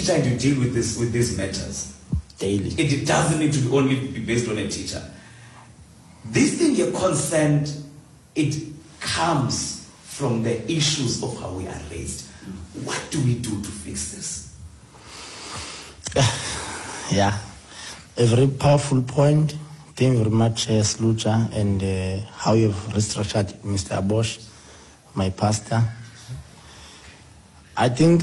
teacher and you deal with these matters daily. It doesn't need to only be based on a teacher. This thing, your consent, it comes from the issues of how we are raised. What do we do to fix this? Yeah, a very powerful point. Thank you very much, Slucha, and how you've restructured Mr. Abosh, my pastor. I think,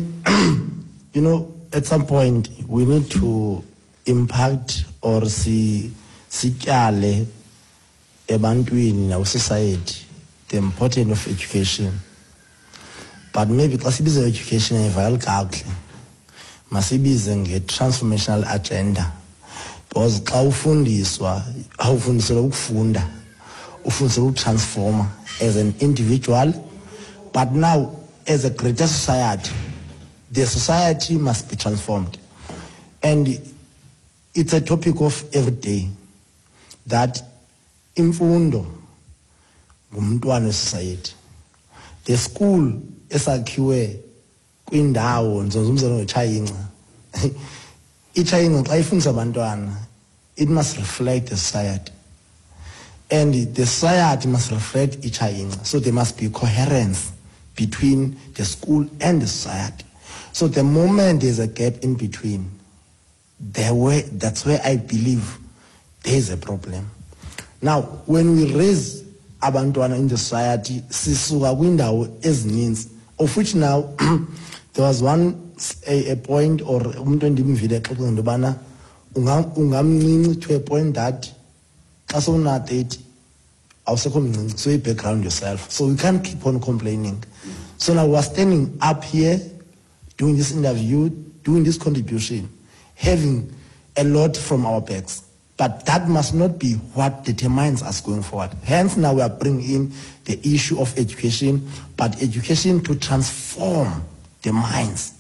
at some point we need to impact or see sikyale ebantwini in our society the importance of education. But maybe xa sibiza education ayivakali kakuhle, masibize nge-transformational agenda. Because xa ufundiswa, awufundiselwa ukufunda, ufundiswa ukutransforma as an individual, but now as a greater society, the society must be transformed. And it's a topic of every day that imfundo ngumntwana society. The school esakhiwe kwindawo nzonzumzelo ngeChayinca. iChayinca xa ifundisa abantwana, it must reflect the society. And the society must reflect iChayinca. So there must be coherence between the school and the society. So the moment there's a gap in between, that's where I believe there's a problem. Now, when we raise abantwana in the society, sisuka kwindawo ezininzi, of which now there was a point or umuntu endimvile exoxa into yobana ungamncinci to a point that xa sowuna-30 awusekho mncinci, so you background yourself. So we can't keep on complaining. So now we're standing up here, doing this interview, doing this contribution, having a lot from our backs. But that must not be what determines us going forward. Hence now we are bringing in the issue of education, but education to transform the minds.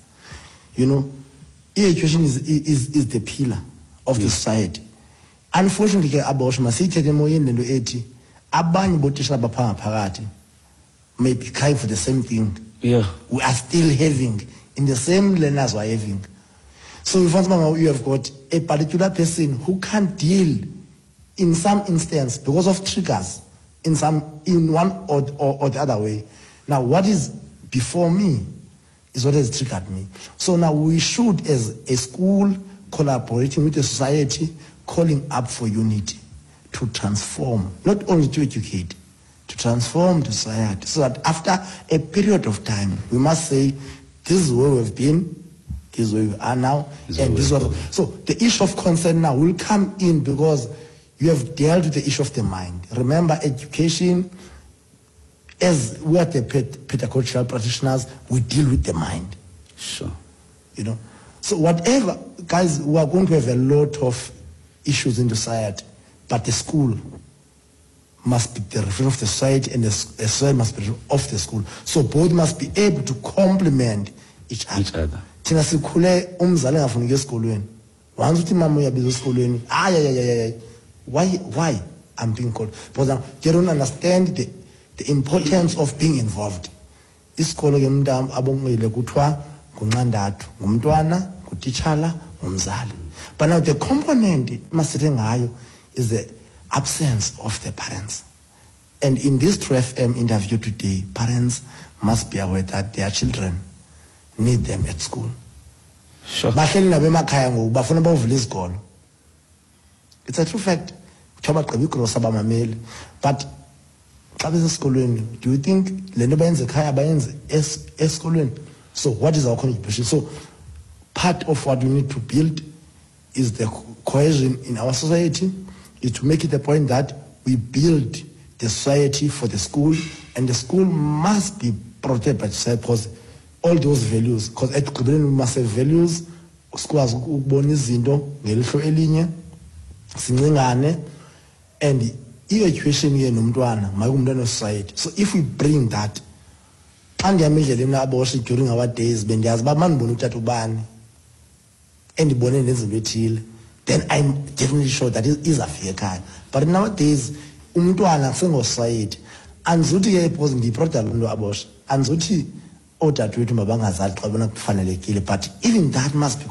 Education is the pillar of the society. Unfortunately, Abosh masithethe emoyeni lento ethi abanye botisha abapha ngaphakathi may be crying for the same thing. Yeah. We are still having in the same learners we are having. So you have got a particular person who can't deal in some instance because of triggers in one or the other way. Now what is before me is what has triggered me. So now we should, as a school, collaborating with the society, calling up for unity to transform, not only to educate, to transform the society, so that after a period of time, we must say, this is where we've been, this is where we are now, and this is what. So the issue of consent now will come in because you have dealt with the issue of the mind. Remember, education, as we are the pedagogical practitioners, we deal with the mind. Sure. So whatever, guys, we are going to have a lot of issues in the society, but the school must be the reflection of the society, and the society must be of the school. So both must be able to complement each other. Thina sikhule umzali engafuni ukuya esikolweni. Once uthi mama uyabiza esikolweni, why I'm being called? Because now you don't understand the importance of being involved. Isikolo ke mntam abongile kuthiwa ngunqandathu, ngumntwana, ngutitshala, ngumzali. But now the component masithe ngayo is the absence of the parents. And in this True FM interview today, parents must be aware that their children need them at school. Sure. It's a true fact. But do you think so what is our contribution? So part of what we need to build is the cohesion in our society, is to make it a point that we build the society for the school, and the school must be protected by society, because all those values, because at we must have values, schools ukubona izinto ngelihlo elinye sincingane, and i-education ye nomntwana mayikumntwana society. So if we bring that, xa ndiyamidlela Abosh during our days bendiyazi uba mandibona utata ubani endibone nezinto ethile, then I'm definitely sure that izafika ekhaya. But nowadays umntwana sengosociety, andizuthi ke because ndiyiproduct loo nto Abosh, andizuthi oodadewethu mabangazali xa bona kufanelekile, but even that must be